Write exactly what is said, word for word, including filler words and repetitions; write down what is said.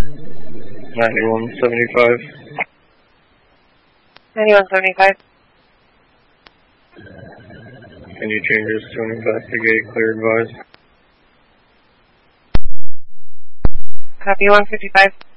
ninety-one seventy-five. ninety-one seventy-five. Can you change this to an investigate, clear advise? Copy one fifty-five.